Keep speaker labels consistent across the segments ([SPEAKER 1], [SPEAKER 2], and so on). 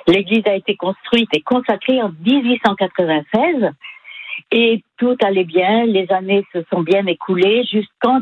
[SPEAKER 1] L'église a été construite et consacrée en 1896 et tout allait bien. Les années se sont bien écoulées jusqu'en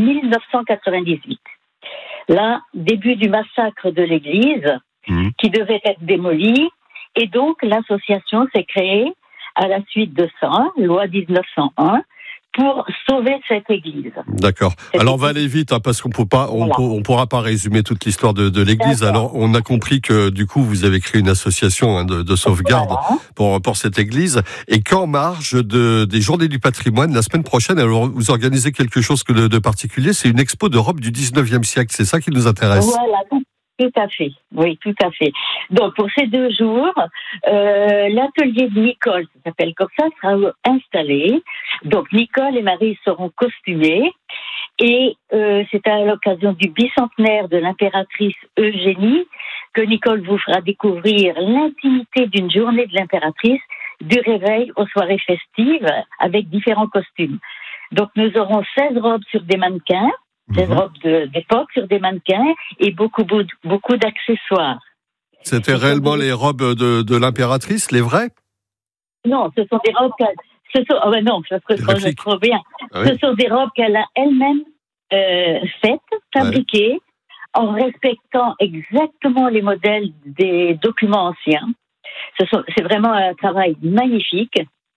[SPEAKER 1] 1998. Là, début du massacre de l'église qui devait être démolie, et donc l'association s'est créée à la suite de ça, loi 1901, pour sauver cette église.
[SPEAKER 2] D'accord. Alors on va aller vite, parce qu'on pourra pas résumer toute l'histoire de l'église. D'accord. Alors on a compris que du coup vous avez créé une association de sauvegarde pour cette église, et qu'en marge des Journées du patrimoine la semaine prochaine, alors vous organisez quelque chose de particulier. C'est une expo de robe du 19e siècle. C'est ça qui nous intéresse.
[SPEAKER 1] Voilà. Tout à fait, oui, tout à fait. Donc, pour ces 2 jours, l'atelier de Nicole, ça s'appelle comme ça, sera installé. Donc, Nicole et Marie seront costumées. Et c'est à l'occasion du bicentenaire de l'impératrice Eugénie que Nicole vous fera découvrir l'intimité d'une journée de l'impératrice, du réveil aux soirées festives, avec différents costumes. Donc, nous aurons 16 robes sur des mannequins. Des robes d'époque sur des mannequins et beaucoup d'accessoires.
[SPEAKER 2] C'était réellement les robes de l'impératrice, les vraies ?
[SPEAKER 1] Non, ce sont des robes non, ça serait trop bien. Ah, oui. Ce sont des robes qu'elle a elle-même faites, fabriquées, en respectant exactement les modèles des documents anciens. C'est vraiment un travail magnifique.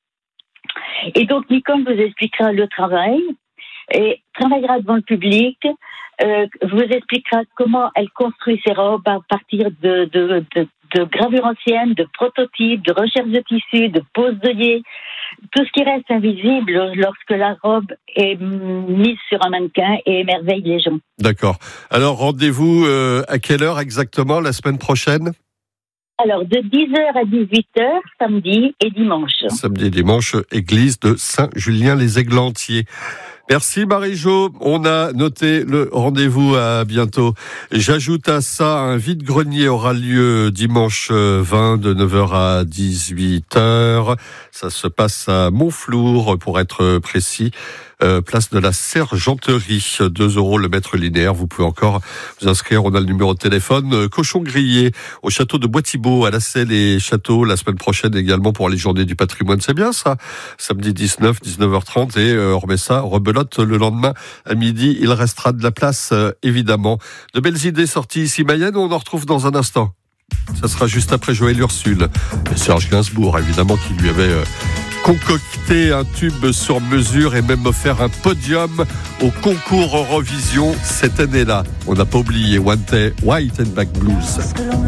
[SPEAKER 1] Et donc, Nicole vous expliquera le travail. Et travaillera devant le public, vous expliquera comment elle construit ses robes à partir de gravures anciennes, de prototypes, de recherche de tissus, de pose d'œillet, tout ce qui reste invisible lorsque la robe est mise sur un mannequin et émerveille les gens.
[SPEAKER 2] D'accord. Alors rendez-vous à quelle heure exactement la semaine prochaine ?
[SPEAKER 1] Alors, de 10h à 18h, samedi et dimanche.
[SPEAKER 2] Samedi et dimanche, église de Saint-Julien-les-Églantiers. Merci Marie-Jo, on a noté le rendez-vous, à bientôt. J'ajoute à ça, un vide-grenier aura lieu dimanche 20 de 9h à 18h. Ça se passe à Montflour, pour être précis. Place de la Sergenterie, 2 € le mètre linéaire. Vous pouvez encore vous inscrire, on a le numéro de téléphone. Cochon grillé au château de Bois-Thibault, à la Selle et Château, la semaine prochaine également pour les Journées du patrimoine. C'est bien ça, samedi 19, 19h30, et on remet ça, rebelote le lendemain à midi. Il restera de la place, évidemment. De belles idées sorties ici, Mayenne, on en retrouve dans un instant. Ça sera juste après Joël Ursule et Serge Gainsbourg, évidemment, qui lui avait concocté un tube sur mesure et même offert un podium au concours Eurovision cette année-là. On n'a pas oublié White and Black Blues.